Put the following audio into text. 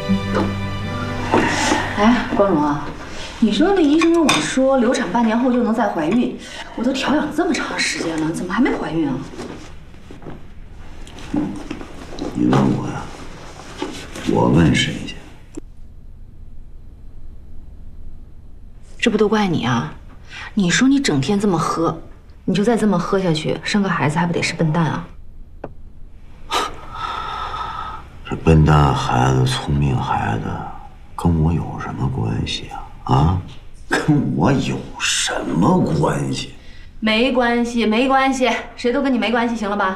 哎，关荣啊，你说那医生跟我说流产半年后就能再怀孕，我都调养这么长时间了，怎么还没怀孕啊？ 你问我呀？我问谁去？ 这不都怪你啊！你说你整天这么喝，你就再这么喝下去，生个孩子还不得是笨蛋啊？ 这笨蛋孩子、聪明孩子，跟我有什么关系啊？啊，跟我有什么关系？ 没关系，没关系，谁都跟你没关系，行了吧？